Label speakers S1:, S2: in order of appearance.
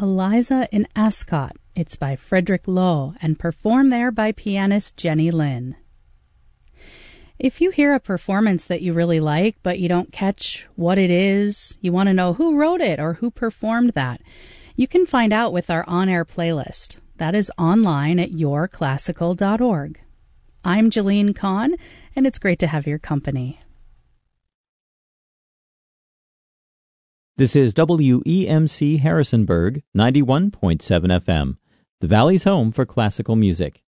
S1: Eliza in Ascot. It's by Frederick Lowe and performed there by pianist Jenny Lin. If you hear a performance that you really like, but you don't catch what it is, you want to know who wrote it or who performed that, you can find out with our on-air playlist. That is online at yourclassical.org. I'm Jeline Kahn, and it's great to have your company.
S2: This is WEMC Harrisonburg, 91.7 FM, the Valley's home for classical music.